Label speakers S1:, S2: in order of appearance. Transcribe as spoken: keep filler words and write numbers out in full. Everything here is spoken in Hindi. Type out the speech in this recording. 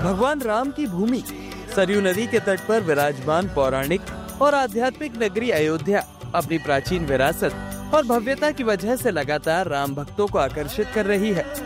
S1: भगवान राम की भूमि सरयू नदी के तट पर विराजमान पौराणिक और आध्यात्मिक नगरी अयोध्या अपनी प्राचीन विरासत और भव्यता की वजह से लगातार राम भक्तों को आकर्षित कर रही है।